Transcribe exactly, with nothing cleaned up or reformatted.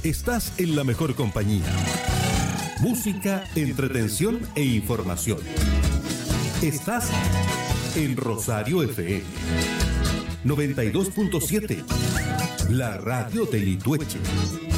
estás en la mejor compañía. Música, entretención e información. Estás en Rosario F M noventa y dos punto siete, la radio de Litueche.